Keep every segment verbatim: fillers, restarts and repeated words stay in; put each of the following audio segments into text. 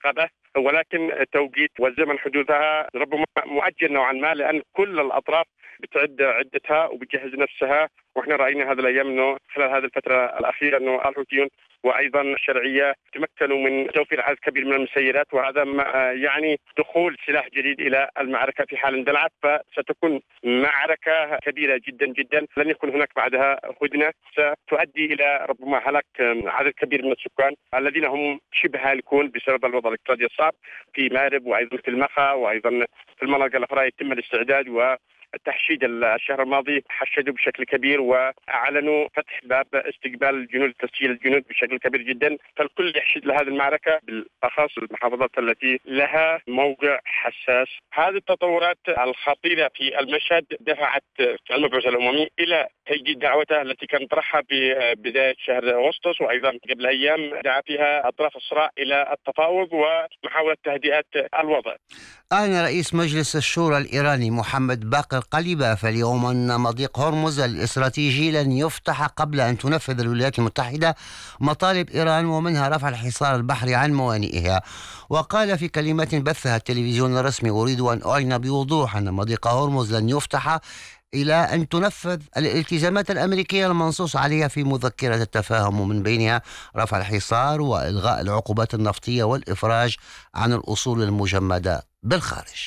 العقبة، ولكن توقيت وزمن حدوثها ربما مؤجل نوعا ما، لأن كل الأطراف بتعد عدتها وبتجهز نفسها. واحنا راينا هذه الايام انه خلال هذه الفتره الاخيره انه الحوثيون وايضا الشرعيه تمكنوا من توفير عدد كبير من المسيرات، وهذا يعني دخول سلاح جديد الى المعركه في حال اندلعت، فستكون معركه كبيره جدا جدا. لن يكون هناك بعدها هدنه ستؤدي الى ربما هلاك عدد كبير من السكان الذين هم شبه هالكون بسبب الوضع الاقتصادي الصعب في مارب وايضا في المخا وايضا في المناطق الاخرى. يتم الاستعداد و التحشيد الشهر الماضي حشدوا بشكل كبير واعلنوا فتح باب استقبال الجنود، تسجيل الجنود بشكل كبير جدا، فالكل يحشد لهذه المعركه بالاخص المحافظات التي لها موقع حساس. هذه التطورات الخطيره في المشهد دفعت المبعوث الاممي الى تجديد دعوته التي كانت طرحها ببدايه شهر اغسطس، وايضا قبل ايام دعا فيها اطراف الصراع الى التفاوض ومحاوله تهدئه الوضع. أعلن رئيس مجلس الشورى الإيراني محمد باقر قليباف اليوم أن مضيق هرمز الاستراتيجي لن يفتح قبل أن تنفذ الولايات المتحدة مطالب إيران، ومنها رفع الحصار البحري عن موانئها. وقال في كلمة بثها التلفزيون الرسمي: أريد أن أعلن بوضوح أن مضيق هرمز لن يفتح إلى أن تنفذ الالتزامات الأمريكية المنصوص عليها في مذكرة التفاهم، ومن بينها رفع الحصار وإلغاء العقوبات النفطية والإفراج عن الأصول المجمدة بالخارج.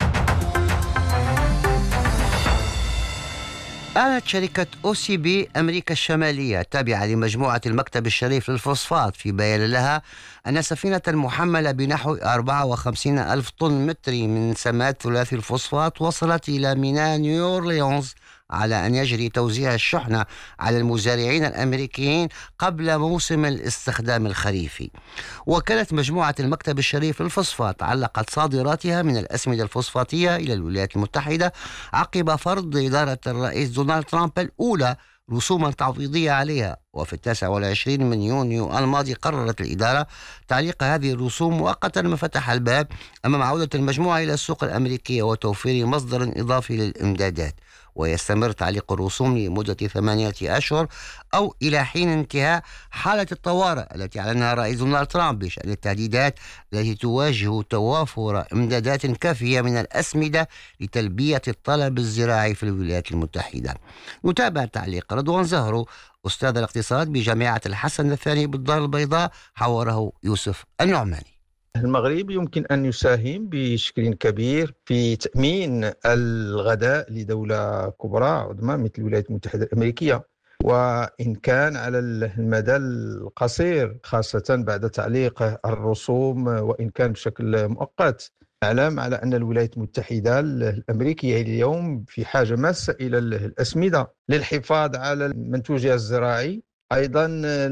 أعلنت شركة أو سي بي أمريكا الشمالية التابعة لمجموعة المكتب الشريف للفوسفات في بيان لها أن سفينة محملة بنحو أربعة وخمسين ألف طن متري من سماد ثلاثي الفوسفات وصلت إلى ميناء نيو أورليانز على أن يجري توزيع الشحنة على المزارعين الأمريكيين قبل موسم الاستخدام الخريفي. وكانت مجموعة المكتب الشريف للفوسفات علقت صادراتها من الأسمدة الفوسفاتية إلى الولايات المتحدة عقب فرض إدارة الرئيس دونالد ترامب الأولى رسوما تعويضية عليها. وفي التاسع والعشرين من يونيو الماضي قررت الإدارة تعليق هذه الرسوم مؤقتا، ما فتح الباب أمام عودة المجموعة إلى السوق الأمريكية وتوفير مصدر إضافي للإمدادات. ويستمر تعليق الرسوم لمدة ثمانية أشهر أو إلى حين انتهاء حالة الطوارئ التي أعلنها رئيس دونالد ترامب بشأن التهديدات التي تواجه توافر إمدادات كافية من الأسمدة لتلبية الطلب الزراعي في الولايات المتحدة. نتابع تعليق رضوان زهرو أستاذ الاقتصاد بجامعة الحسن الثاني بالدار البيضاء، حوره يوسف النعماني. المغرب يمكن أن يساهم بشكل كبير في تأمين الغذاء لدولة كبرى عظمى مثل الولايات المتحدة الأمريكية، وإن كان على المدى القصير خاصة بعد تعليق الرسوم وإن كان بشكل مؤقت. نعلم على أن الولايات المتحدة الأمريكية اليوم في حاجة ماسة إلى الأسمدة للحفاظ على منتوجها الزراعي، أيضا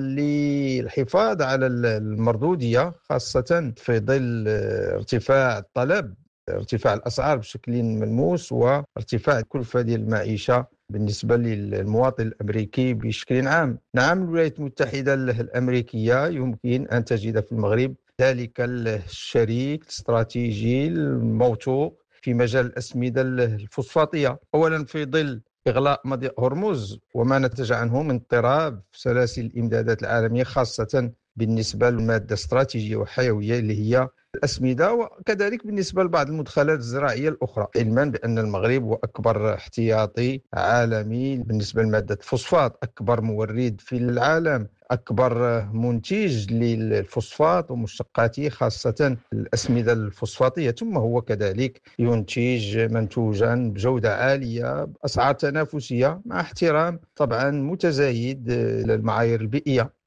للحفاظ على المردودية خاصة في ظل ارتفاع الطلب، ارتفاع الأسعار بشكل ملموس وارتفاع الكلفة ديال المعيشة بالنسبة للمواطن الأمريكي بشكل عام. نعم، الولايات المتحدة الأمريكية يمكن أن تجد في المغرب ذلك الشريك الاستراتيجي الموثوق في مجال الأسمدة الفوسفاتية، أولا في ظل إغلاق مضيق هرمز وما نتج عنه من اضطراب سلاسل الإمدادات العالمية خاصة بالنسبة للمادة استراتيجية وحيوية اللي هي الأسمدة، وكذلك بالنسبة لبعض المدخلات الزراعية الأخرى، علما بأن المغرب هو أكبر احتياطي عالمي بالنسبة لمادة الفوسفات، أكبر مورد في العالم، أكبر منتج للفوسفات ومشتقاته خاصة الأسمدة الفوسفاتية، ثم هو كذلك ينتج منتوجا بجودة عالية بأسعار تنافسية مع احترام طبعا متزايد للمعايير البيئية.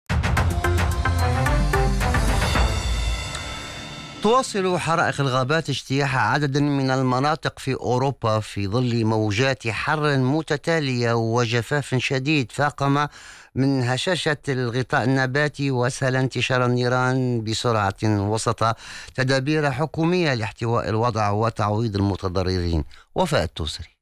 تواصل حرائق الغابات اجتياح عدد من المناطق في أوروبا في ظل موجات حر متتالية وجفاف شديد فاقم من هشاشة الغطاء النباتي وسهل انتشار النيران بسرعة وسط تدابير حكومية لاحتواء الوضع وتعويض المتضررين. وفاء التوسري.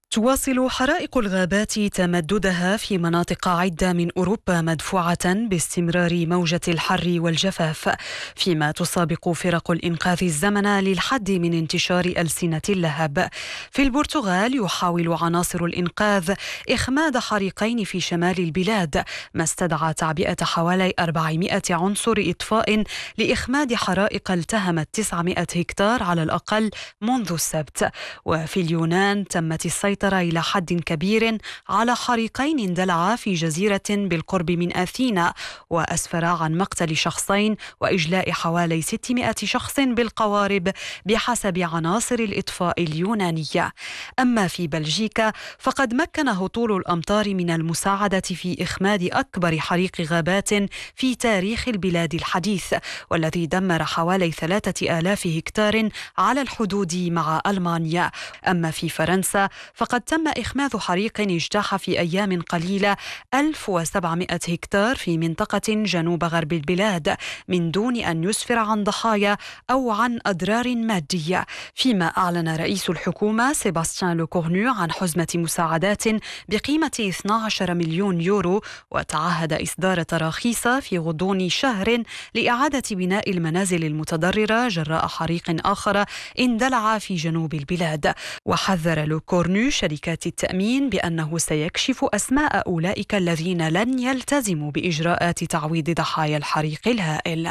تواصل حرائق الغابات تمددها في مناطق عدة من أوروبا مدفوعة باستمرار موجة الحر والجفاف، فيما تسابق فرق الإنقاذ الزمن للحد من انتشار ألسنة اللهب. في البرتغال يحاول عناصر الإنقاذ إخماد حريقين في شمال البلاد، ما استدعى تعبئة حوالي أربعمائة عنصر إطفاء لإخماد حرائق التهمت تسعمائة هكتار على الأقل منذ السبت. وفي اليونان تمت السيطرة إلى حد كبير على حريقين اندلعا في جزيرة بالقرب من أثينا، وأسفرا عن مقتل شخصين وإجلاء حوالي ستمائة شخص بالقوارب بحسب عناصر الإطفاء اليونانية. أما في بلجيكا فقد مكن هطول الأمطار من المساعدة في إخماد أكبر حريق غابات في تاريخ البلاد الحديث، والذي دمر حوالي ثلاثة آلاف هكتار على الحدود مع ألمانيا. أما في فرنسا فقد تم إخماد حريق اجتاح في أيام قليلة ألف وسبعمائة هكتار في منطقة جنوب غرب البلاد من دون أن يسفر عن ضحايا أو عن أضرار مادية. فيما أعلن رئيس الحكومة سيباستيان لوكورنو عن حزمة مساعدات بقيمة اثني عشر مليون يورو، وتعهد إصدار تراخيص في غضون شهر لإعادة بناء المنازل المتضررة جراء حريق آخر اندلع في جنوب البلاد. وحذر لوكورنو شركات التأمين بأنه سيكشف أسماء أولئك الذين لن يلتزموا بإجراءات تعويض ضحايا الحريق الهائل.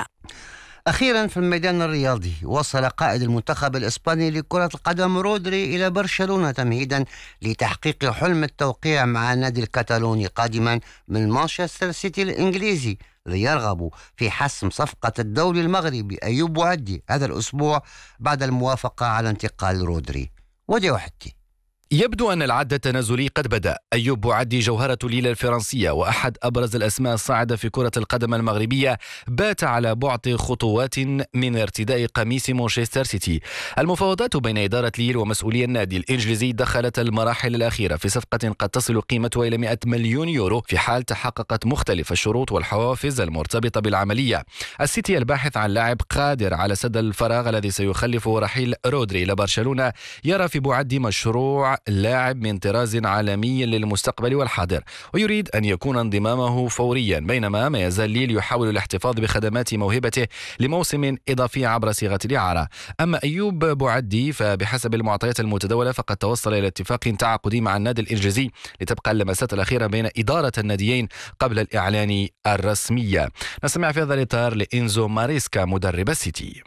أخيرا في الميدان الرياضي، وصل قائد المنتخب الإسباني لكرة القدم رودري إلى برشلونة تمهيدا لتحقيق حلم التوقيع مع النادي الكتالوني قادما من مانشستر سيتي الإنجليزي ليرغبوا في حسم صفقة الدولي المغربي أيوب بوعدي هذا الأسبوع بعد الموافقة على انتقال رودري. وديو حتي. يبدو أن العد التنازلي قد بدأ. أيوب بوعدي جوهرة ليلة الفرنسية وأحد أبرز الأسماء الصاعدة في كرة القدم المغربية بات على بعد خطوات من ارتداء قميص مانشستر سيتي. المفاوضات بين إدارة ليل ومسؤولي النادي الإنجليزي دخلت المراحل الأخيرة في صفقة قد تصل قيمتها إلى مئة مليون يورو في حال تحققت مختلف الشروط والحوافز المرتبطة بالعملية. السيتي الباحث عن لاعب قادر على سد الفراغ الذي سيخلف رحيل رودري إلى برشلونة يرى في بوعدي مشروع لاعب من طراز عالمي للمستقبل والحاضر، ويريد أن يكون انضمامه فوريا، بينما ما يزال ليل يحاول الاحتفاظ بخدمات موهبته لموسم إضافي عبر صيغة الإعارة. أما أيوب بوعدي فبحسب المعطيات المتداولة فقد توصل إلى اتفاق تعاقدي مع النادي الإنجليزي، لتبقى اللمسات الأخيرة بين إدارة الناديين قبل الإعلان الرسمية. نستمع في هذا الإطار لإنزو ماريسكا مدرب السيتي.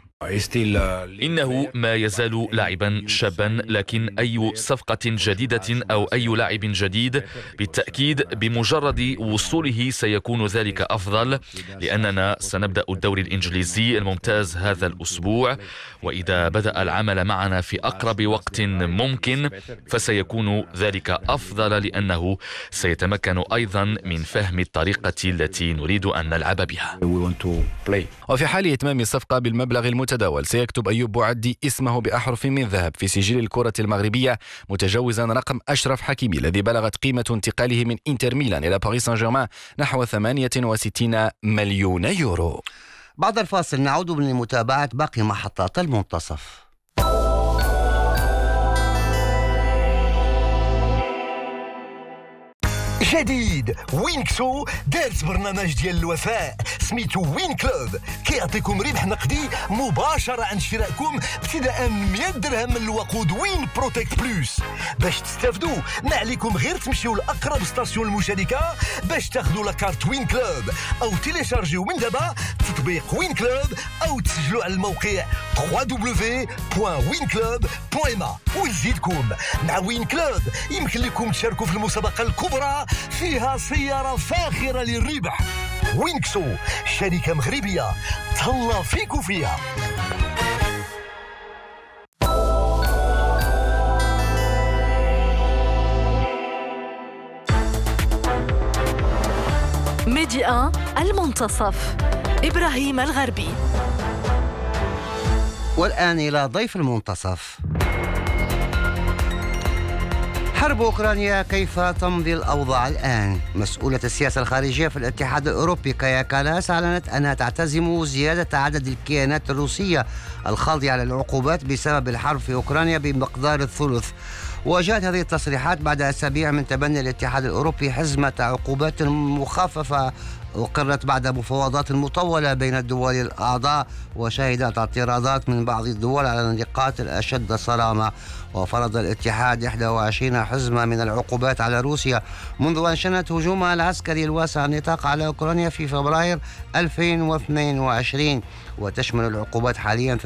إنه ما يزال لاعبا شابا، لكن أي صفقة جديدة أو أي لاعب جديد بالتأكيد بمجرد وصوله سيكون ذلك أفضل، لأننا سنبدأ الدوري الإنجليزي الممتاز هذا الأسبوع، وإذا بدأ العمل معنا في أقرب وقت ممكن فسيكون ذلك أفضل، لأنه سيتمكن أيضا من فهم الطريقة التي نريد أن نلعب بها. وفي حال إتمام الصفقة بالمبلغ المتداول سيكتب أيوب بوعدي اسمه بأحرف من ذهب في سجل الكرة المغربية، متجاوزا رقم أشرف حكيمي الذي بلغت قيمة انتقاله من إنتر ميلان إلى باريس سان جيرمان نحو ثمانية وستين مليون يورو. بعد الفاصل نعود لمتابعة باقي محطات المنتصف. جديد وينكسو دارت برنامج ديال الوفاء سميتو وين كلوب، كيعطيكم ربح نقدي مباشرة عند شرائكم ابتداء من مئة درهم من الوقود وين بروتكت بلوس. باش تستافدوا ما عليكم غير تمشيو لأقرب ستاسيون المشاركة باش تاخذوا لاكارت وين كلوب، أو تيليشارجيو من دابا تطبيق وين كلوب، أو تسجلوا على الموقع دبليو دبليو دبليو بوان وين كلوب بوان ام ا. ونزيدكم مع وين كلوب يمكن لكم تشاركوا في المسابقة الكبرى فيها سيارة فاخرة للربح. وينكسو شركة مغربية تهلا فيكو فيها. ميديا المنتصف إبراهيم الغربي. والآن إلى ضيف المنتصف. حرب أوكرانيا، كيف تمضي الأوضاع الآن؟ مسؤولة السياسة الخارجية في الاتحاد الأوروبي كايا كالاس أعلنت أنها تعتزم زيادة عدد الكيانات الروسية الخاضعة للعقوبات بسبب الحرب في أوكرانيا بمقدار الثلث. وجاءت هذه التصريحات بعد أسابيع من تبني الاتحاد الأوروبي حزمة عقوبات مخففة أقرت بعد مفاوضات مطولة بين الدول الأعضاء، وشهدت اعتراضات من بعض الدول على النقاط الأشد صرامة. وفرض الاتحاد إحدى وعشرين حزمة من العقوبات على روسيا منذ أن شنت هجومها العسكري الواسع النطاق على أوكرانيا في فبراير ألفين واثنين وعشرين، وتشمل العقوبات حاليا